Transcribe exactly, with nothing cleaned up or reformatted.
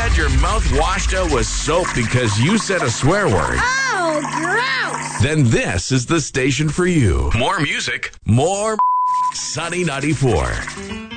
had your mouth washed out with soap because you said a swear word? Oh, gross! Then this is the station for you. More music, more Sunny ninety-four.